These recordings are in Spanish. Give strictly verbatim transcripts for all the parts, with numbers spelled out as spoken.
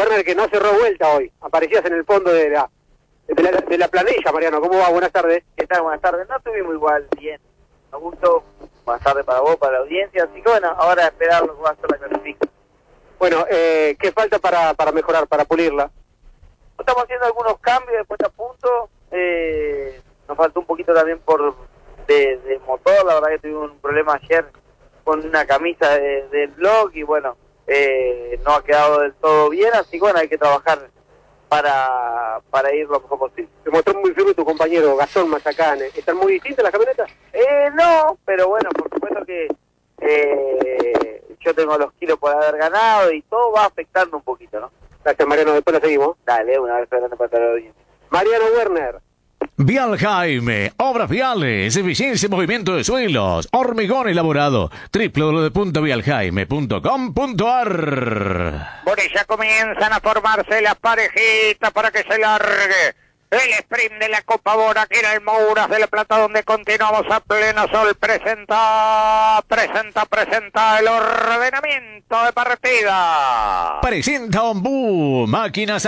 Werner, que no cerró vuelta hoy, aparecías en el fondo de la, de la, de la planilla, Mariano. ¿Cómo va? Buenas tardes. ¿Qué tal? Buenas tardes. No estuvimos igual, bien. A gusto, buenas tardes para vos, para la audiencia. Así que bueno, ahora a esperar lo que va a ser la clasificación. Bueno, eh, ¿qué falta para, para mejorar, para pulirla? Estamos haciendo algunos cambios de puesta a punto. Eh, nos faltó un poquito también por de, de motor. La verdad que tuvimos un problema ayer con una camisa de, del blog y bueno, eh, no ha quedado del todo bien. Así que bueno, hay que trabajar para, para ir lo mejor posible. Te mostró muy firme tu compañero Gastón Mazacane. ¿Están muy distintas las camionetas? Eh, no, pero bueno, por supuesto que eh, yo tengo los kilos por haber ganado y todo va afectando un poquito, ¿no? Gracias, Mariano. Después la seguimos. Dale, una vez grande para la audiencia. Mariano Werner. Vial Jaime, obras viales, eficiencia y movimiento de suelos, hormigón elaborado, doble u doble u doble u punto vial jaime punto com punto a r. Por ella comienzan a formarse las parejitas para que se largue el sprint de la Copa Bora, que era el Mouras de la Plata, donde continuamos a pleno sol. Presenta, presenta, presenta el ordenamiento de partida. Presenta Ombú, máquinas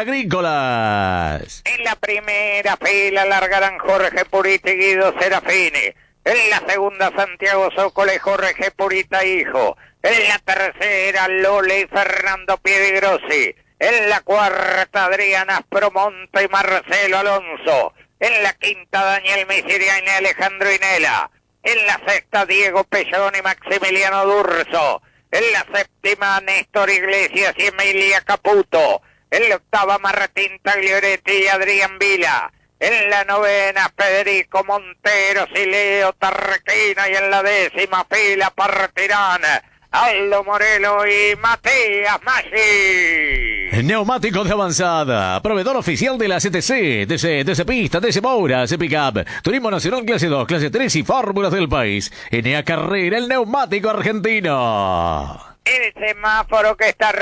agrícolas. En la primera fila largarán Jorge Purita y Guido Serafini. En la segunda, Santiago Zócola y Jorge Purita hijo. En la tercera, Lole y Fernando Piedigrossi. En la cuarta, Adrián Aspromonte y Marcelo Alonso. En la quinta, Daniel Misirian y Alejandro Inela. En la sexta, Diego Pellón y Maximiliano Durso. En la séptima, Néstor Iglesias y Emilia Caputo. En la octava, Martín Taglioretti y Adrián Vila. En la novena, Federico Monteros y Leo Tarquina. Y en la décima fila partirán Aldo Morelo y Matías Maggi. Neumáticos de avanzada, proveedor oficial de la C T C, D C, D C Pista, D C Moura, C Pickup, Turismo Nacional Clase dos, Clase tres y Fórmulas del país. N A Carrera, el neumático argentino. El semáforo que está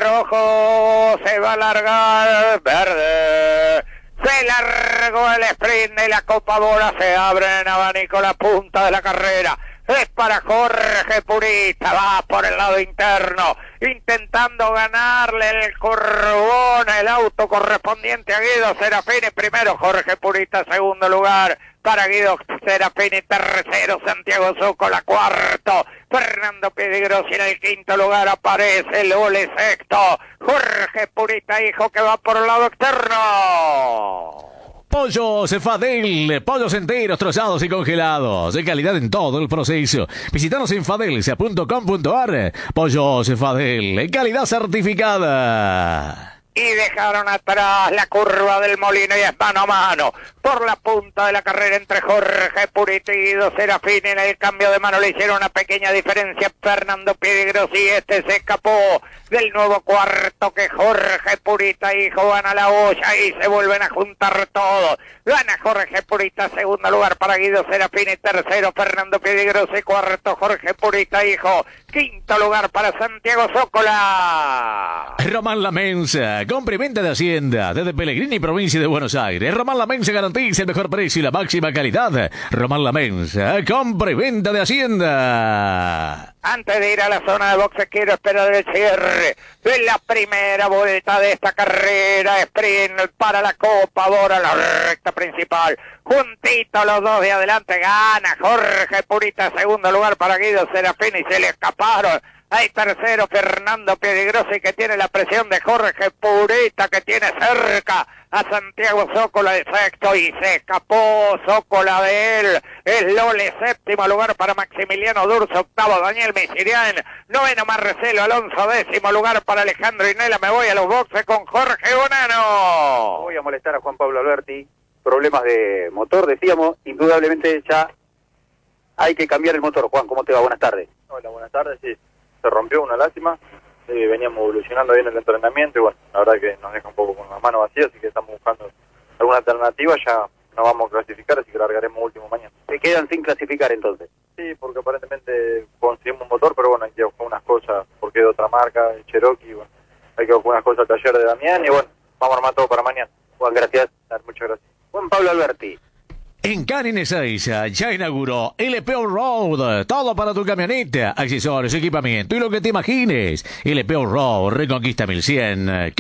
rojo se va a largar verde. Se largó el sprint de la Copa Bora, se abre en abanico la punta de la carrera. Es para Jorge Purita, va por el lado interno, intentando ganarle el curvón, el auto correspondiente a Guido Serafini. Primero Jorge Purita, segundo lugar para Guido Serafini, tercero Santiago Zócola, cuarto Fernando Piedigrossi, en el quinto lugar aparece Lole, sexto Jorge Purita hijo, que va por el lado externo. Pollos Fadel, pollos enteros, trozados y congelados, de calidad en todo el proceso. Visítanos en fadelsa punto com punto a r. Pollos Fadel, calidad certificada. Y dejaron atrás la curva del Molino y es mano a mano por la punta de la carrera entre Jorge Purita y Guido Serafini. En el cambio de mano le hicieron una pequeña diferencia Fernando Piedigrossi, este se escapó del nuevo cuarto que Jorge Purita hijo gana la olla y se vuelven a juntar todos. Gana Jorge Purita, segundo lugar para Guido Serafini, tercero Fernando Piedigrossi, cuarto Jorge Purita hijo, quinto lugar para Santiago Zócola. Román La Mensa, compra y venta de Hacienda, desde Pellegrini, provincia de Buenos Aires. Román La Mensa garantiza el mejor precio y la máxima calidad. Román La Mensa, compra y venta de Hacienda. Antes de ir a la zona de boxes, quiero esperar el cierre de la primera vuelta de esta carrera. Sprint para la Copa Bora, la recta principal. Juntito los dos de adelante, gana Jorge Purita, segundo lugar para Guido Serafini, se le escaparon. Hay tercero Fernando Piedigrossi, que tiene la presión de Jorge Purita, que tiene cerca a Santiago Zócola de sexto y se escapó Zócola de él. Es Lole, séptimo lugar para Maximiliano Durso, octavo Daniel Misirian, noveno Marcelo Alonso, décimo lugar para Alejandro Inela. Me voy a los boxes con Jorge Bonano. Voy a molestar a Juan Pablo Alberti. Problemas de motor, decíamos, indudablemente ya hay que cambiar el motor. Juan, ¿cómo te va? Buenas tardes. Hola, buenas tardes, sí. Se rompió, una lástima, eh, veníamos evolucionando bien el entrenamiento y bueno, la verdad que nos deja un poco con las manos vacías, así que estamos buscando alguna alternativa, ya no vamos a clasificar, así que largaremos último mañana. ¿Se quedan sin clasificar entonces? Sí, porque aparentemente conseguimos un motor, pero bueno, hay que buscar unas cosas, porque es de otra marca, el Cherokee, bueno, hay que buscar unas cosas al taller de Damián y bueno, vamos a armar todo para mañana. Juan, gracias. Muchas gracias. Juan Pablo Alberti. En Canin Ezeiza ya inauguró L P O Road, todo para tu camioneta, accesorios, equipamiento y lo que te imagines. L P O Road, Reconquista mil cien.